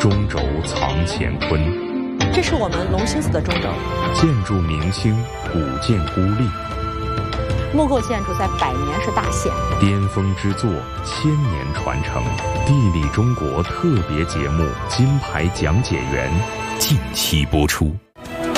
中轴藏乾坤， 这是我们龙兴寺的中轴。 建筑明清，古建孤立， 木构建筑在100年是大限， 巅峰之作，1000年传承。地理中国特别节目《金牌讲解员》近期播出。